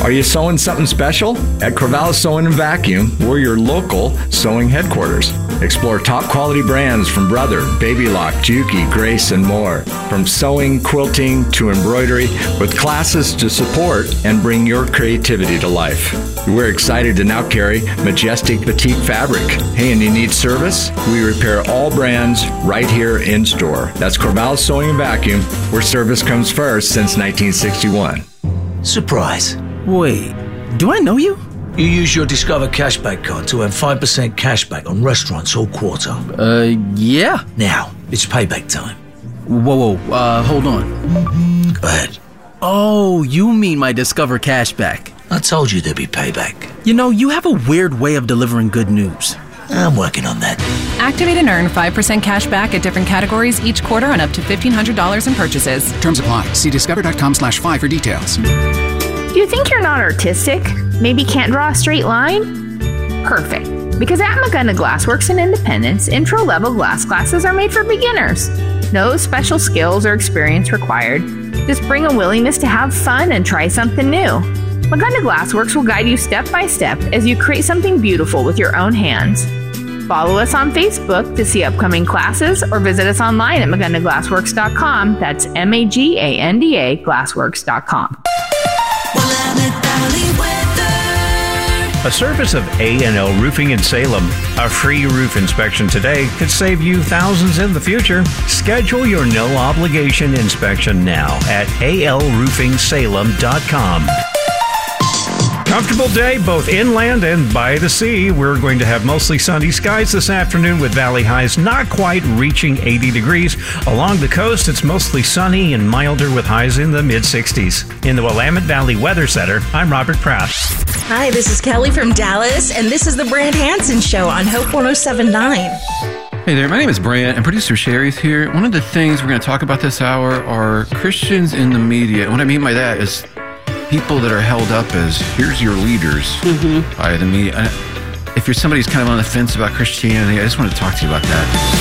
Are you sewing something special? At Corvallis Sewing and Vacuum, we're your local sewing headquarters. Explore top quality brands from Brother, Baby Lock, Juki, Grace, and more. From sewing, quilting, to embroidery, with classes to support and bring your creativity to life. We're excited to now carry Majestic Batik Fabric. Hey, and you need service? We repair all brands right here in store. That's Corvallis Sewing and Vacuum, where service comes first since 1961. Surprise. Wait, do I know you? You use your Discover Cashback card to earn 5% cashback on restaurants all quarter. Yeah. Now, it's payback time. Whoa, hold on. Go ahead. Oh, you mean my Discover Cashback. I told you there'd be payback. You know, you have a weird way of delivering good news. I'm working on that. Activate and earn 5% cash back at different categories each quarter on up to $1,500 in purchases. Terms apply. See discover.com/5 for details. Do you think you're not artistic? Maybe can't draw a straight line? Perfect. Because at McGunna Glassworks in Independence, intro-level glass classes are made for beginners. No special skills or experience required. Just bring a willingness to have fun and try something new. McGunna Glassworks will guide you step by step as you create something beautiful with your own hands. Follow us on Facebook to see upcoming classes or visit us online at McGunnaGlassworks.com. That's MAGANDA Glassworks.com. A service of A&L Roofing in Salem. A free roof inspection today could save you thousands in the future. Schedule your no-obligation inspection now at alroofingsalem.com. Comfortable day both inland and by the sea. We're going to have mostly sunny skies this afternoon with valley highs not quite reaching 80 degrees. Along the coast, it's mostly sunny and milder with highs in the mid-60s. In the Willamette Valley Weather Center, I'm Robert Pratt. Hi, this is Kelly from Dallas, and this is the Brant Hansen Show on Hope 107.9. Hey there, my name is Brant, and producer Sherry's here. One of the things we're going to talk about this hour are Christians in the media. And what I mean by that is people that are held up as, here's your leaders by the media. If you're somebody who's kind of on the fence about Christianity, I just want to talk to you about that.